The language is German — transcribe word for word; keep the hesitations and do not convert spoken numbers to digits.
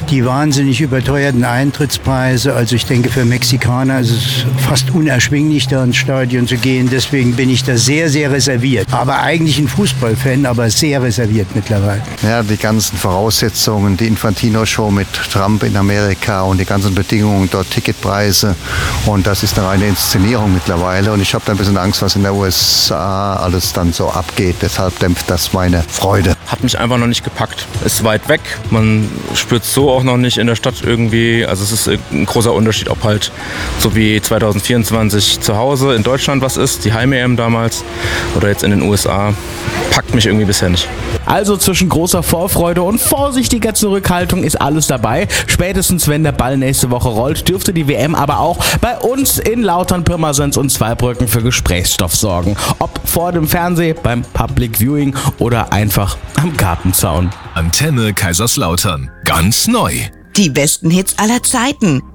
die wahnsinnig überteuerten Eintrittspreise. Also ich denke, für Mexikaner ist es fast unerschwinglich, da ins Stadion zu gehen. Deswegen bin ich da sehr, sehr reserviert. Aber eigentlich ein Fußballfan, aber sehr reserviert mittlerweile. Ja, die ganzen Voraussetzungen, die Infantino-Show mit Trump in Amerika und die ganzen Bedingungen dort, Ticketpreise. Und das ist eine reine Inszenierung mittlerweile. Und ich habe da ein bisschen Angst, was in der U S A alles dann so abgeht. Deshalb dämpft das meine Freude. Hat mich einfach noch nicht gepackt. Ist weit weg. Man spürt es so auch noch nicht in der Stadt irgendwie. Also es ist ein großer Unterschied, ob halt so wie zwanzig vierundzwanzig zu Hause in Deutschland was ist, die Heim-E M damals, oder jetzt in den U S A. Packt mich irgendwie bisher nicht. Also zwischen großer Vorfreude und vorsichtiger Zurückhaltung ist alles dabei. Spätestens wenn der Ball nächste Woche rollt, dürfte die W M aber auch bei uns in Lautern, Pirmasens und Zweibrücken für Gesprächsstoff sorgen. Ob vor dem Fernseh, beim Public Viewing oder einfach am Gartenzaun. Antenne Kaiserslautern. Ganz neu. Die besten Hits aller Zeiten.